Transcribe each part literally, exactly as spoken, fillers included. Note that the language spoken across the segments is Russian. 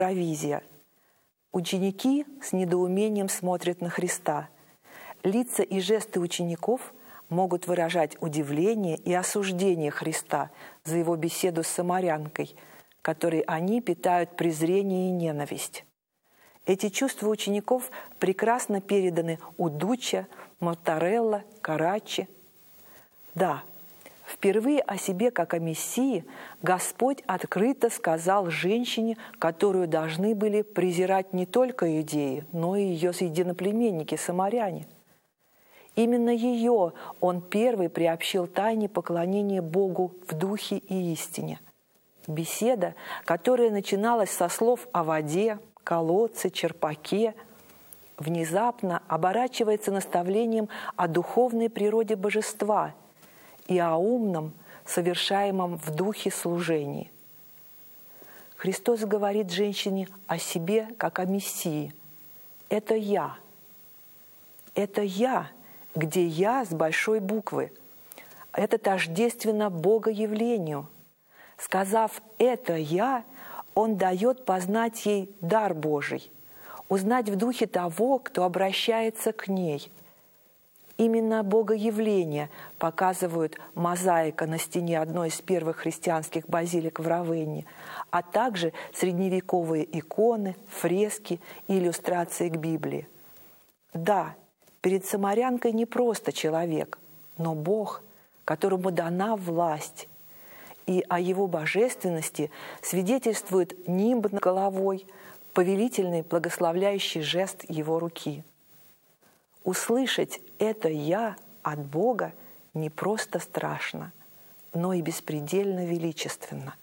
провизия. Ученики с недоумением смотрят на Христа. Лица и жесты учеников могут выражать удивление и осуждение Христа за его беседу с самарянкой, которой они питают презрение и ненависть. Эти чувства учеников прекрасно переданы у Дуччо, Мартарелло, Караччи. Да, впервые о себе как о Мессии Господь открыто сказал женщине, которую должны были презирать не только иудеи, но и ее единоплеменники, самаряне. Именно ее Он первый приобщил тайне поклонения Богу в духе и истине. Беседа, которая начиналась со слов о воде, колодце, черпаке, внезапно оборачивается наставлением о духовной природе божества и о умном, совершаемом в духе служении. Христос говорит женщине о себе, как о Мессии. Это я. Это я, где я с большой буквы. Это тождественно Богоявлению. Сказав «это я», Он дает познать ей дар Божий, узнать в духе того, кто обращается к ней. Именно Богоявление показывают мозаика на стене одной из первых христианских базилик в Равенне, а также средневековые иконы, фрески и иллюстрации к Библии. Да, перед самарянкой не просто человек, но Бог, которому дана власть. И о его божественности свидетельствует нимб над головой, повелительный благословляющий жест его руки. Услышать «это я» от Бога не просто страшно, но и беспредельно величественно.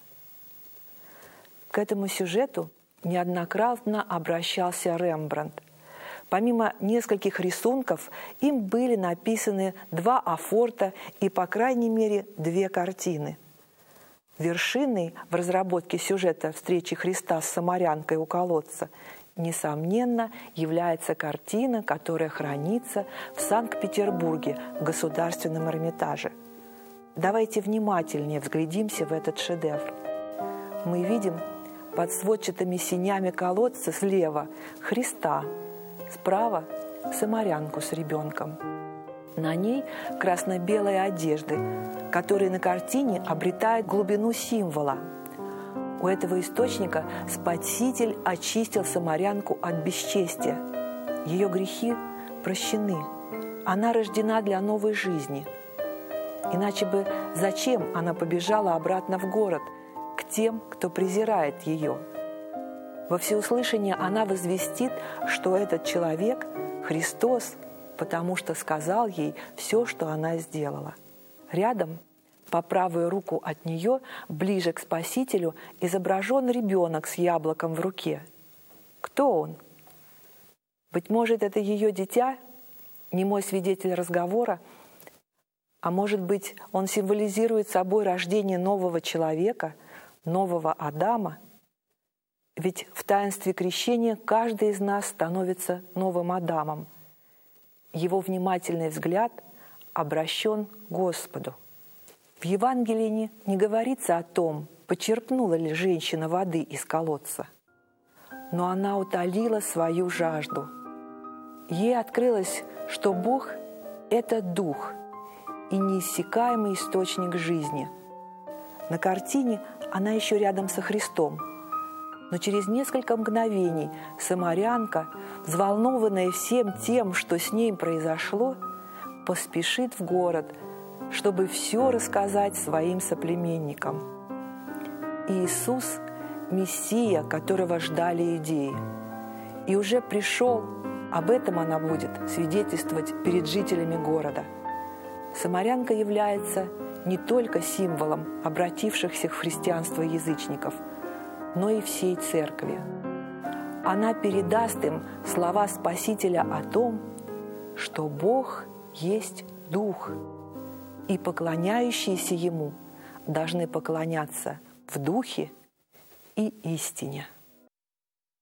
К этому сюжету неоднократно обращался Рембрандт. Помимо нескольких рисунков, им были написаны два афорта и, по крайней мере, две картины. Вершиной в разработке сюжета встречи Христа с самарянкой у колодца, несомненно, является картина, которая хранится в Санкт-Петербурге в Государственном Эрмитаже. Давайте внимательнее взглядимся в этот шедевр. Мы видим под сводчатыми сенями колодца слева Христа, справа самарянку с ребенком. На ней красно-белые одежды, которые на картине обретают глубину символа. У этого источника Спаситель очистил самарянку от бесчестия. Ее грехи прощены. Она рождена для новой жизни. Иначе бы зачем она побежала обратно в город, к тем, кто презирает ее? Во всеуслышание она возвестит, что этот человек – Христос, потому что сказал ей все, что она сделала. Рядом, по правую руку от нее, ближе к Спасителю, изображен ребенок с яблоком в руке. Кто он? Быть может, это ее дитя, немой свидетель разговора, а может быть, он символизирует собой рождение нового человека, нового Адама. Ведь в таинстве крещения каждый из нас становится новым Адамом. Его внимательный взгляд обращен к Господу. В Евангелии не говорится о том, почерпнула ли женщина воды из колодца, но она утолила свою жажду. Ей открылось, что Бог – это Дух и неиссякаемый источник жизни. На картине она еще рядом со Христом, но через несколько мгновений самарянка, взволнованная всем тем, что с ней произошло, поспешит в город, чтобы все рассказать своим соплеменникам. Иисус – Мессия, которого ждали иудеи. И уже пришел, об этом она будет свидетельствовать перед жителями города. Самарянка является не только символом обратившихся в христианство язычников, но и всей церкви. Она передаст им слова Спасителя о том, что Бог есть Дух, и поклоняющиеся Ему должны поклоняться в Духе и истине.